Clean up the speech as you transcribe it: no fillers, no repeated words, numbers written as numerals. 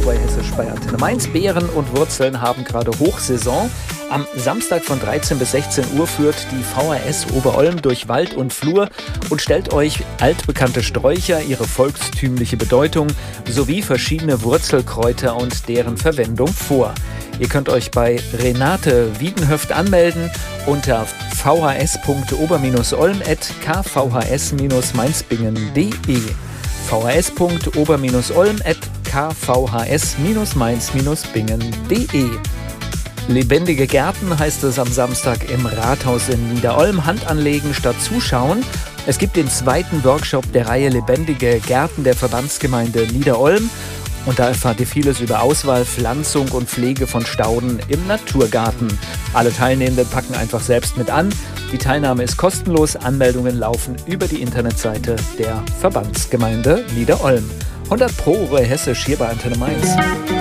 bei Hessisch bei Antenne Mainz. Beeren und Wurzeln haben gerade Hochsaison. Am Samstag von 13 bis 16 Uhr führt die VHS Oberolm durch Wald und Flur und stellt euch altbekannte Sträucher, ihre volkstümliche Bedeutung sowie verschiedene Wurzelkräuter und deren Verwendung vor. Ihr könnt euch bei Renate Wiedenhöft anmelden unter vhs.ober-olm@kvhs-mainzbingen.de vhs.ober-olm@kvhs-mainz-bingen.de. Lebendige Gärten heißt es am Samstag im Rathaus in Niederolm. Hand anlegen statt zuschauen. Es gibt den zweiten Workshop der Reihe Lebendige Gärten der Verbandsgemeinde Niederolm. Und da erfahrt ihr vieles über Auswahl, Pflanzung und Pflege von Stauden im Naturgarten. Alle Teilnehmenden packen einfach selbst mit an. Die Teilnahme ist kostenlos. Anmeldungen laufen über die Internetseite der Verbandsgemeinde Niederolm. 100 Pro Hessisch hier bei Antenne Mainz.